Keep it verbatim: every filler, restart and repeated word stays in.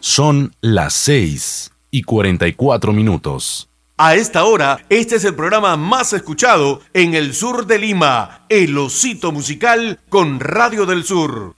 Son las seis y cuarenta y cuatro minutos. A esta hora, este es el programa más escuchado en el sur de Lima, El Osito Musical con Radio del Sur.